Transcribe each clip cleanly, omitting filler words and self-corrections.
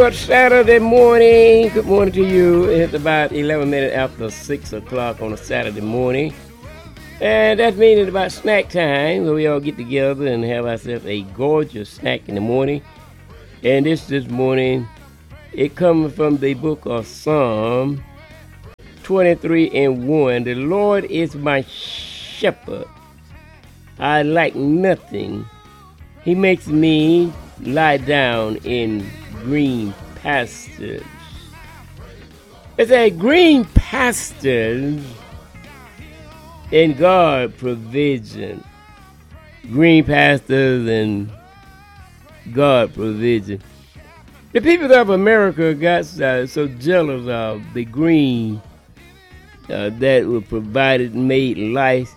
Good Saturday morning. Good morning to you. It's about 11 minutes after 6 o'clock on a Saturday morning. And that means it's about snack time where we all get together and have ourselves a gorgeous snack in the morning. And this morning, it comes from the book of Psalm 23 and 1. The Lord is my shepherd. I lack nothing. He makes me lie down in green pastures. It's a green pastures in God provision. Green pastures and God provision. The people of America got so jealous of the green that was provided, made life.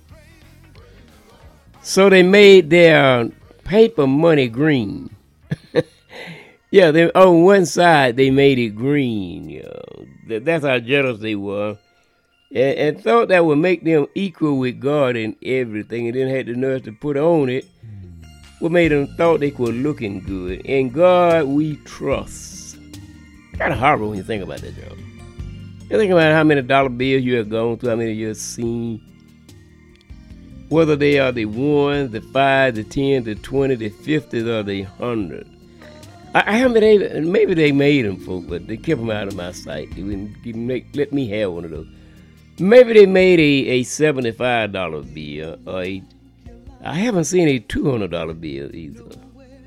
So they made their paper money green. Yeah, on one side they made it green. That's how jealous they were. And thought that would make them equal with God in everything, and then had the nerve to put on it. What made them thought they were looking good. In God we trust. Kind of horrible when you think about that, Joe. You think about how many dollar bills you have gone through, how many you have seen. Whether they are the 1, the 5, the 10, the 20, the 50, or the 100. Maybe they made them, folks, but they kept them out of my sight. They wouldn't let me have one of those. Maybe they made a $75 bill, or I haven't seen a $200 bill either.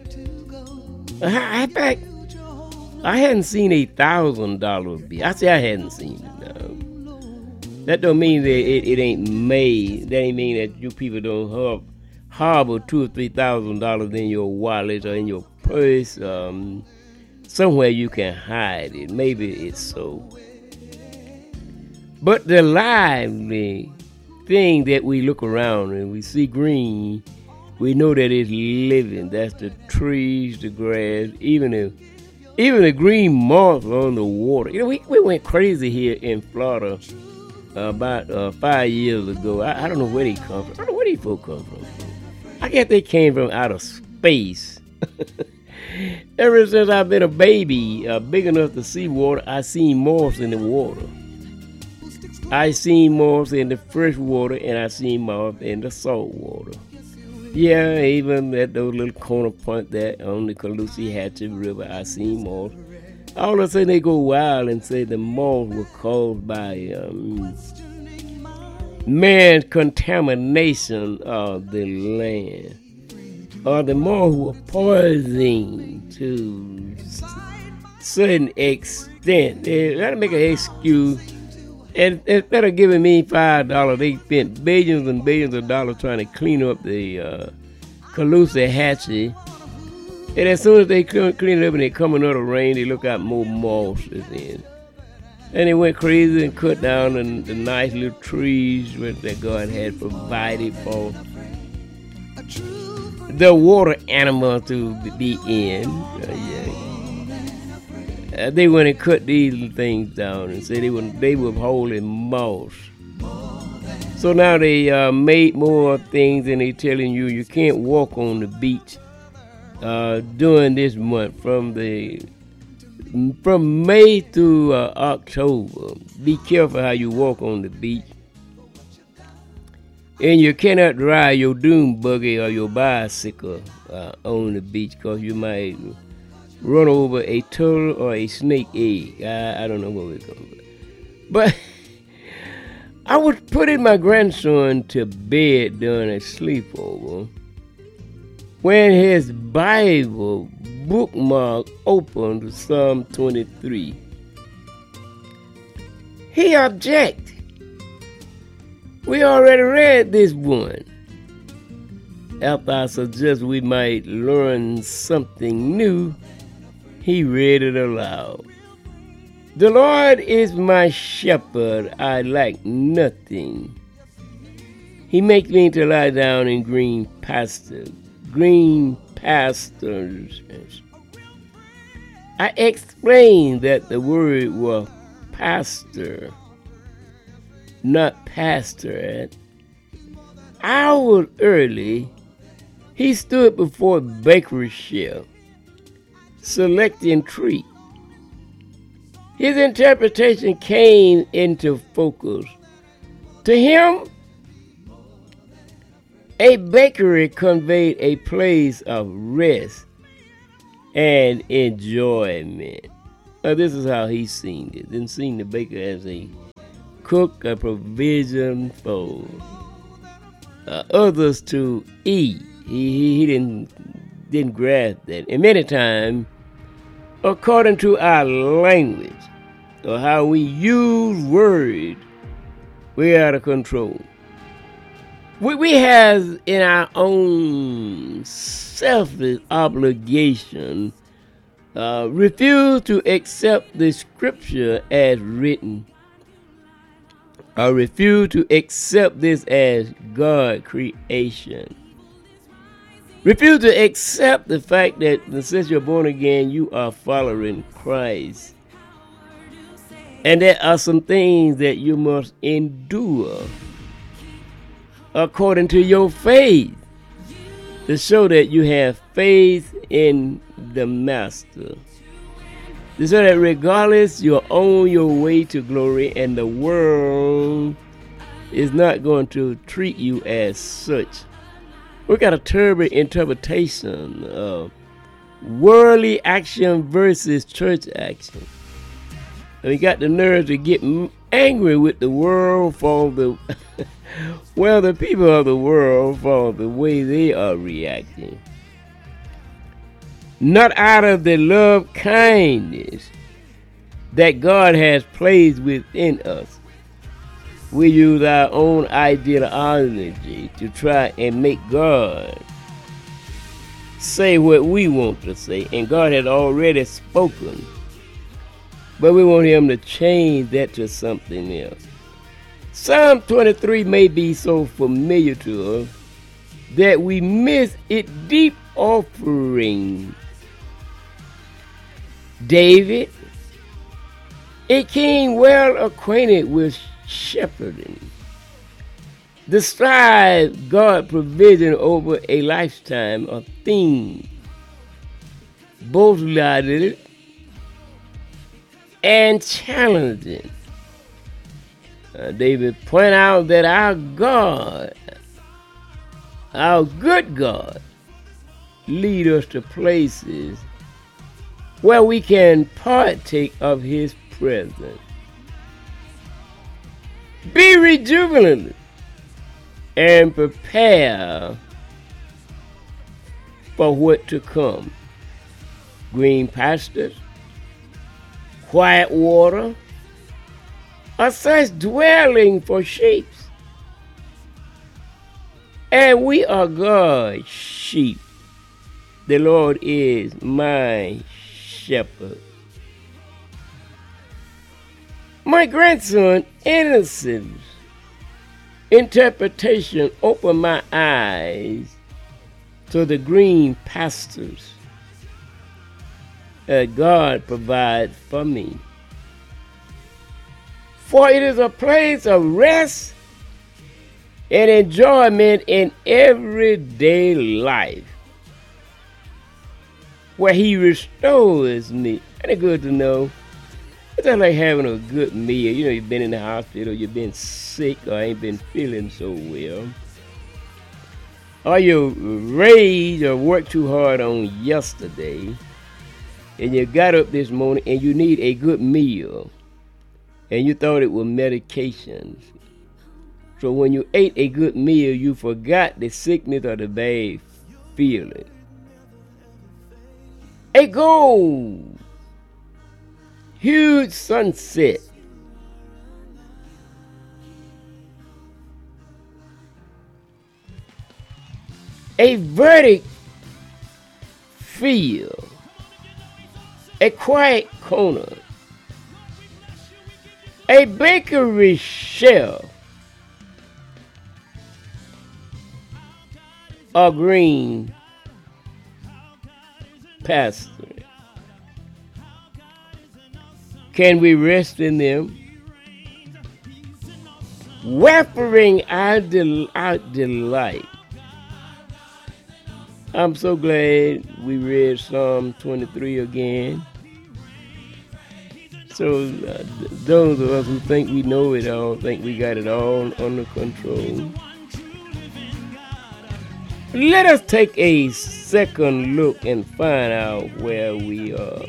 In fact, I hadn't seen a $1,000 bill. I say I hadn't seen it. No. That don't mean that it ain't made. That ain't mean that you people don't harbor $2,000 or $3,000 in your wallet or in your purse. Somewhere you can hide it. Maybe it's so. But the lively thing that we look around and we see green, we know that it's living. That's the trees, the grass, even the green moss on the water. You know, we went crazy here in Florida about 5 years ago. I don't know where they come from. I don't know where these folk come from. I guess they came from outer space. Ever since I've been a baby, big enough to see water, I seen moss in the water. I seen moss in the fresh water, and I seen moss in the salt water. Yeah, even at those little corner points there on the Caloosahatchee River, I seen moss. All of a sudden they go wild and say the moss was caused by man's contamination of the land. Or the moss was poisoning to certain extent. They got to make an excuse. And instead of giving me $5, they spent billions and billions of dollars trying to clean up the Caloosahatchee. And as soon as they clean it up and they come another rain, they look out more mosses in. And they went crazy and cut down the nice little trees that God had provided for the water animal to be in. They went and cut these things down and said they were holding moss. So now they made more things, and they telling you can't walk on the beach during this month from May through October. Be careful how you walk on the beach. And you cannot ride your dune buggy or your bicycle on the beach, because you might run over a turtle or a snake egg. I don't know what we're going to do. But I was putting my grandson to bed during a sleepover when his Bible bookmark opened to Psalm 23. He objected. We already read this one. After I suggest we might learn something new, he read it aloud. The Lord is my shepherd, I lack nothing. He makes me to lie down in green pastures. Green pastures. I explained that the word was pastor, not pastor. Hours early, he stood before a bakery shelf, selecting tree. His interpretation came into focus. To him, a bakery conveyed a place of rest and enjoyment. This is how he seen it. Didn't see the baker as a cook, a provision for others to eat. He didn't grasp that. And many times, according to our language or how we use words, we're out of control. We have in our own selfish obligation refused to accept the scripture as written, or refuse to accept this as God's creation. Refuse to accept the fact that since you're born again, you are following Christ. And there are some things that you must endure according to your faith to show that you have faith in the Master. To show that regardless, you're on your way to glory and the world is not going to treat you as such. We got a terrible interpretation of worldly action versus church action. And we got the nerve to get angry with the world for the the people of the world for the way they are reacting. Not out of the love kindness that God has placed within us. We use our own ideology to try and make God say what we want to say, and God has already spoken. But we want him to change that to something else. Psalm 23 may be so familiar to us that we miss its deep offering. David, a king well acquainted with shepherding, describes God's provision over a lifetime of things, both lauded and challenging. David pointed out that our God, our good God, lead us to places where we can partake of his presence. Be rejuvenated and prepare for what to come. Green pastures, quiet water, are such dwelling for sheep. And we are God's sheep. The Lord is my shepherd. My grandson Innocent's interpretation opened my eyes to the green pastures that God provides for me. For it is a place of rest and enjoyment in everyday life where he restores me. Ain't it good to know? It's just like having a good meal. You know, you've been in the hospital, you've been sick, or ain't been feeling so well. Or you raged or worked too hard on yesterday, and you got up this morning and you need a good meal, and you thought it was medications. So when you ate a good meal, you forgot the sickness or the bad feeling. A gold, huge sunset, a verdant field, a quiet corner, a bakery shelf, a green pasture. Can we rest in them? Wafering our delight. I'm so glad we read Psalm 23 again. So those of us who think we know it all, think we got it all under control. Let us take a second look and find out where we are.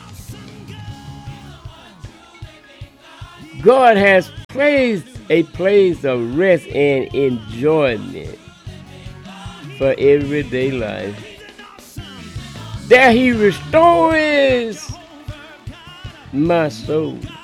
God has placed a place of rest and enjoyment for everyday life. There he restores my soul.